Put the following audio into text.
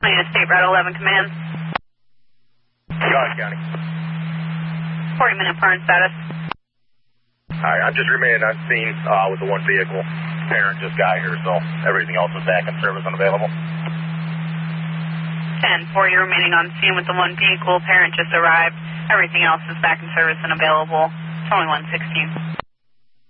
Plaintiff State Route 11 Command. Scott County. 40-minute current status. Alright, I'm just remaining on scene with the one vehicle. Parent just got here, so everything else is back in service and available. 10-4, you're remaining on scene with the one vehicle. Parent just arrived. Everything else is back in service and available. It's only 116.